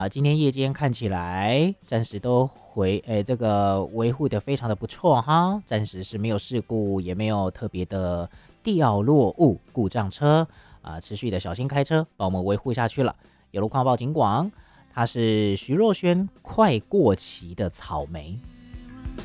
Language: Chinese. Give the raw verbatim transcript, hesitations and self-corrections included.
啊，今天夜间看起来暂时都回，诶，这个维护的非常的不错哈，暂时是没有事故，也没有特别的掉落物、故障车啊，持续的小心开车，帮我们维护下去了。有路况报警广，它是徐若瑄快过期的草莓。